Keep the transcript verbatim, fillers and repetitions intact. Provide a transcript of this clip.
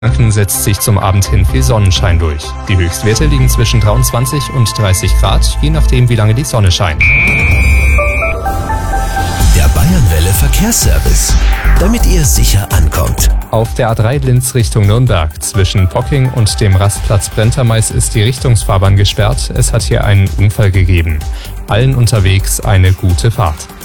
Franken setzt sich zum Abend hin viel Sonnenschein durch. Die Höchstwerte liegen zwischen dreiundzwanzig und dreißig Grad, je nachdem wie lange die Sonne scheint. Der Bayernwelle Verkehrsservice, damit ihr sicher ankommt. Auf der A drei Linz Richtung Nürnberg zwischen Pocking und dem Rastplatz Brentermeis ist die Richtungsfahrbahn gesperrt. Es hat hier einen Unfall gegeben. Allen unterwegs eine gute Fahrt.